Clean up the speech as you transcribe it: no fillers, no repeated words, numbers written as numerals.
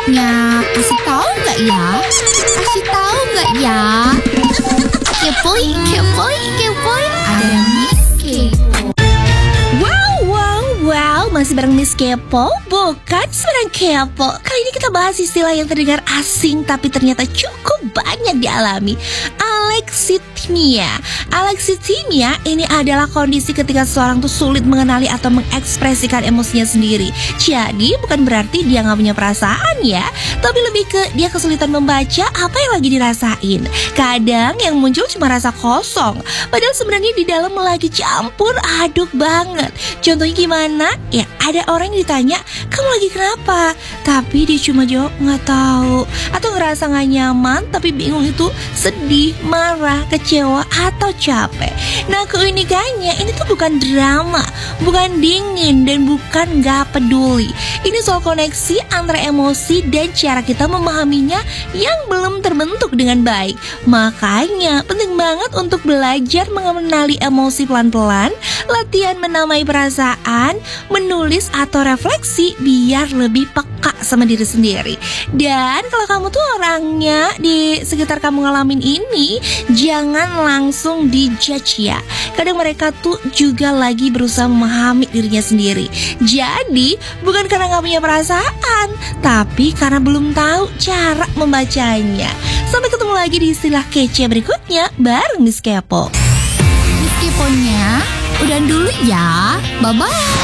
berikutnya. Kasih tahu nggak ya? Kasih tahu nggak ya? Kepoy, kepoy, kepoy. Ada Miss Kepo. Wow, masih bareng Miss Kepo, bukan seorang kepo. Kali ini kita bahas istilah yang terdengar asing tapi ternyata cukup banyak dialami. Alexithymia. Alexithymia ini adalah kondisi ketika seseorang tuh sulit mengenali atau mengekspresikan emosinya sendiri. Jadi bukan berarti dia nggak punya perasaan ya, tapi lebih ke dia kesulitan membaca apa yang lagi dirasain. Kadang yang muncul cuma rasa kosong, padahal sebenarnya di dalam lagi campur aduk banget. Contohnya gimana? Ya ada orang yang ditanya, kamu lagi kenapa? Tapi dia cuma jawab nggak tahu. Atau ngerasa nggak nyaman tapi bingung itu sedih, marah, kecewa, atau capek. Nah keunikannya ini tuh bukan drama, bukan dingin, dan bukan nggak peduli. Ini soal koneksi antara emosi dan cara kita memahaminya yang belum terbentuk dengan baik. Makanya penting banget untuk belajar mengenali emosi pelan-pelan, latihan menamai perasaan, menulis atau refleksi biar lebih peka sama diri sendiri. Dan kalau kamu tuh orangnya di sekitar kamu ngalamin ini, jangan langsung dijudge ya. Kadang mereka tuh juga lagi berusaha memahami dirinya sendiri. Jadi bukan karena gak punya perasaan, tapi karena belum tahu cara membacanya. Sampai ketemu lagi di istilah kece berikutnya bareng Miss Kepo. Miss Keponya, udah dulu ya. Bye-bye.